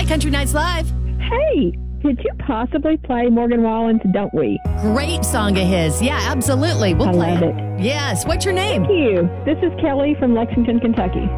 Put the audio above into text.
Country Nights Live. Hey, could you possibly play Morgan Wallen's Don't We? Great song of his. Yeah, absolutely. We'll play love it. Yes. What's your name? Thank you. This is Kelly from Lexington, Kentucky.